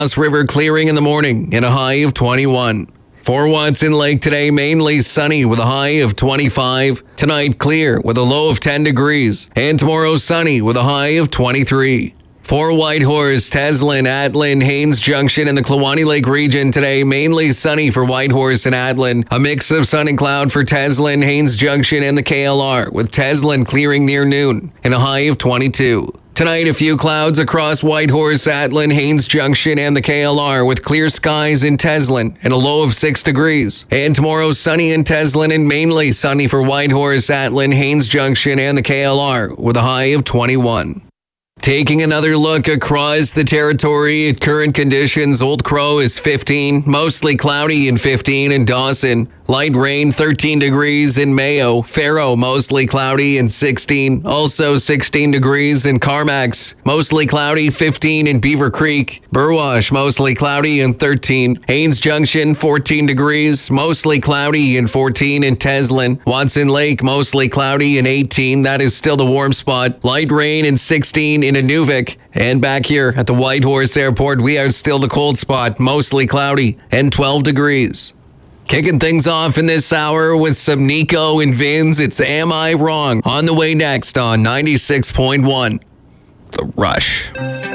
River clearing in the morning and a high of 21. For Watson Lake today, mainly sunny with a high of 25. Tonight, clear with a low of 10 degrees. And tomorrow, sunny with a high of 23. For Whitehorse, Teslin, Atlin, Haines Junction, and the Kluwani Lake region today, mainly sunny for Whitehorse and Atlin. A mix of sun and cloud for Teslin, Haines Junction, and the KLR, with Teslin clearing near noon and a high of 22. Tonight, a few clouds across Whitehorse, Atlin, Haines Junction, and the KLR, with clear skies in Teslin and a low of 6 degrees. And tomorrow, sunny in Teslin and mainly sunny for Whitehorse, Atlin, Haines Junction, and the KLR, with a high of 21. Taking another look across the territory at current conditions, Old Crow is 15, mostly cloudy and 15 in Dawson. Light rain, 13 degrees in Mayo. Faro, mostly cloudy and 16. Also 16 degrees in Carmax. Mostly cloudy, 15 in Beaver Creek. Burwash, mostly cloudy and 13. Haines Junction, 14 degrees. Mostly cloudy and 14 in Teslin. Watson Lake, mostly cloudy and 18. That is still the warm spot. Light rain and 16 in Inuvik. And back here at the Whitehorse Airport, we are still the cold spot. Mostly cloudy and 12 degrees. Kicking things off in this hour with some Nico and Vins. It's Am I Wrong? On the way next on 96.1 The Rush.